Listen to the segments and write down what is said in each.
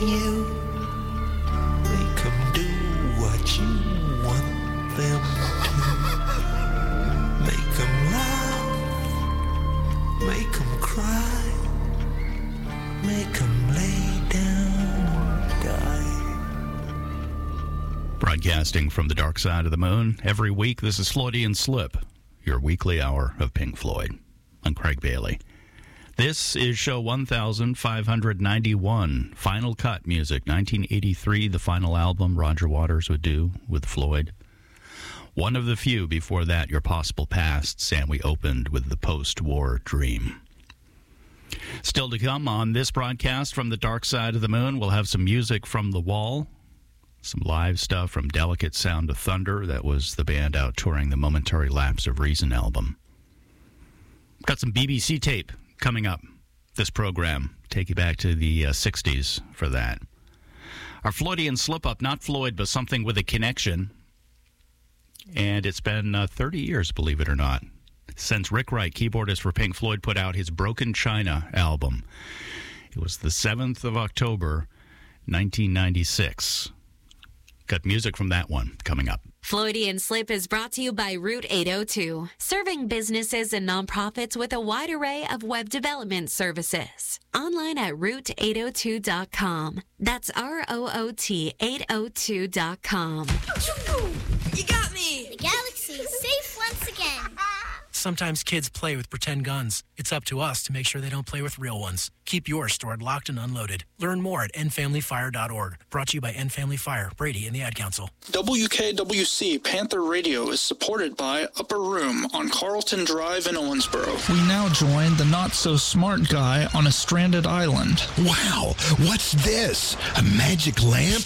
you. Make 'em do what you want them to. Make 'em laugh, make 'em cry, make 'em lay down and die. Broadcasting from the dark side of the moon every week, this is Floydian Slip, your weekly hour of Pink Floyd. I'm Craig Bailey. This is show 1591, Final Cut music, 1983, the final album Roger Waters would do with Floyd. One of the few before that, Your Possible Pasts, and we opened with the Post-War Dream. Still to come on this broadcast from the dark side of the moon, we'll have some music from The Wall, some live stuff from Delicate Sound of Thunder. That was the band out touring the Momentary Lapse of Reason album. Got some BBC tape coming up this program. Take you back to the 60s for that. Our Floydian slip-up, not Floyd, but something with a connection. And it's been 30 years, believe it or not, since Rick Wright, keyboardist for Pink Floyd, put out his Broken China album. It was the 7th of October, 1996. Got music from that one coming up. Floydian Slip is brought to you by Route 802, serving businesses and nonprofits with a wide array of web development services. Online at route802.com. That's ROOT802.com. You got me! The galaxy is safe once again. Sometimes kids play with pretend guns. It's up to us to make sure they don't play with real ones. Keep yours stored locked and unloaded. Learn more at endfamilyfire.org. Brought to you by End Family Fire, Brady, and the Ad Council. WKWC Panther Radio is supported by Upper Room on Carlton Drive in Owensboro. We now join the not-so-smart guy on a stranded island. Wow, what's this? A magic lamp?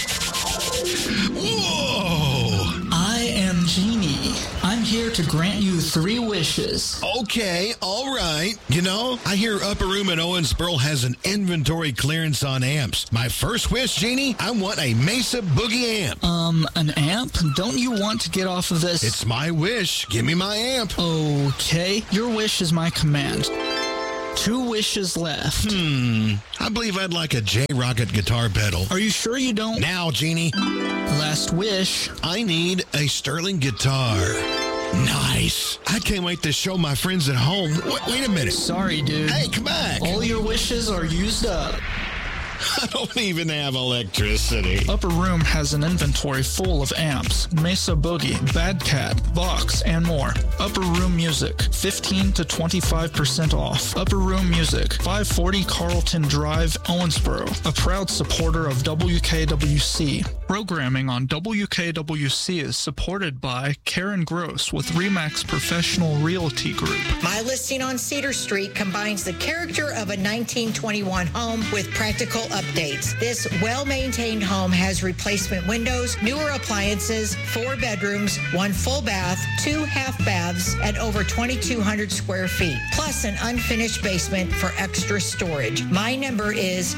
Whoa! I am Genie. I'm here to grant you 3 wishes. Okay, all right. You know, I hear Upper Room in Owensboro has an inventory clearance on amps. My first wish, Genie, I want a Mesa Boogie amp. An amp? Don't you want to get off of this? It's my wish. Give me my amp. Okay, your wish is my command. 2 wishes left. I believe I'd like a J-Rocket guitar pedal. Are you sure you don't? Now, Genie. Last wish. I need a Sterling guitar. Nice. I can't wait to show my friends at home. Wait a minute. Sorry, dude. Hey, come back. All your wishes are used up. I don't even have electricity. Upper Room has an inventory full of amps, Mesa Boogie, Bad Cat, Vox, and more. Upper Room Music, 15 to 25% off. Upper Room Music, 540 Carlton Drive, Owensboro, a proud supporter of WKWC. Programming on WKWC is supported by Karen Gross with Remax Professional Realty Group. My listing on Cedar Street combines the character of a 1921 home with practical updates. This well-maintained home has replacement windows, newer appliances, 4 bedrooms, 1 full bath, 2 half baths, and over 2,200 square feet, plus an unfinished basement for extra storage. My number is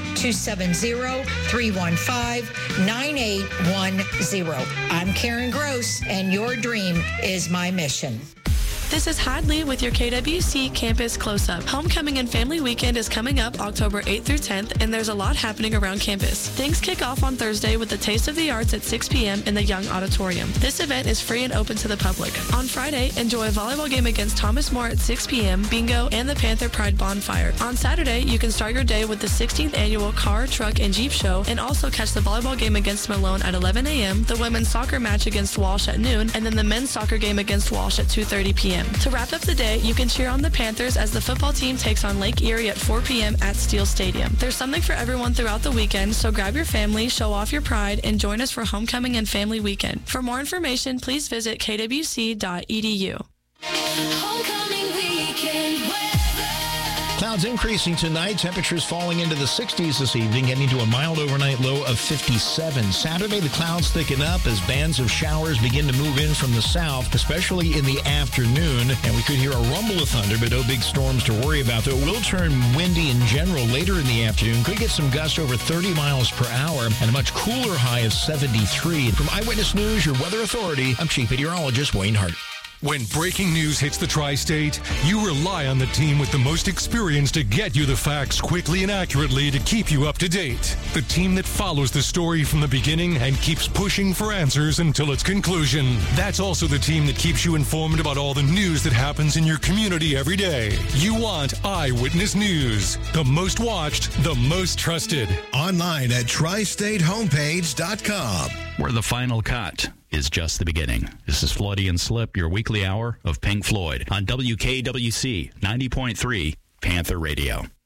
270-315-9810. I'm Karen Gross, and your dream is my mission. This is Hadley with your KWC Campus Close-Up. Homecoming and Family Weekend is coming up October 8th through 10th, and there's a lot happening around campus. Things kick off on Thursday with the Taste of the Arts at 6 p.m. in the Young Auditorium. This event is free and open to the public. On Friday, enjoy a volleyball game against Thomas More at 6 p.m., bingo, and the Panther Pride Bonfire. On Saturday, you can start your day with the 16th Annual Car, Truck, and Jeep Show, and also catch the volleyball game against Malone at 11 a.m., the women's soccer match against Walsh at noon, and then the men's soccer game against Walsh at 2:30 p.m. To wrap up the day, you can cheer on the Panthers as the football team takes on Lake Erie at 4 p.m. at Steele Stadium. There's something for everyone throughout the weekend, so grab your family, show off your pride, and join us for Homecoming and Family Weekend. For more information, please visit kwc.edu. Homecoming weekend weather. Clouds increasing tonight. Temperatures falling into the 60s this evening, getting to a mild overnight low of 57. Saturday, the clouds thicken up as bands of showers begin to move in from the south, especially in the afternoon. And we could hear a rumble of thunder, but no big storms to worry about. Though it will turn windy in general later in the afternoon. Could get some gusts over 30 miles per hour and a much cooler high of 73. From Eyewitness News, your weather authority, I'm Chief Meteorologist Wayne Hart. When breaking news hits the tri-state, you rely on the team with the most experience to get you the facts quickly and accurately to keep you up to date. The team that follows the story from the beginning and keeps pushing for answers until its conclusion. That's also the team that keeps you informed about all the news that happens in your community every day. You want Eyewitness News. The most watched, the most trusted. Online at tristatehomepage.com. Where the final cut is just the beginning. This is Floridian Slip, your weekly hour of Pink Floyd on WKWC 90.3 Panther Radio.